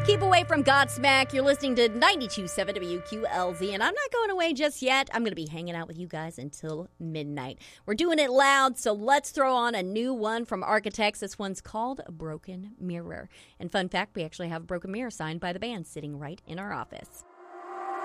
Keep away from Godsmack. You're listening to 92.7 WQLZ, and I'm not going away just yet. I'm going to be hanging out with you guys until midnight. We're doing it loud, so let's throw on a new one from Architects. This one's called Broken Mirror. And fun fact, we actually have a broken mirror signed by the band sitting right in our office.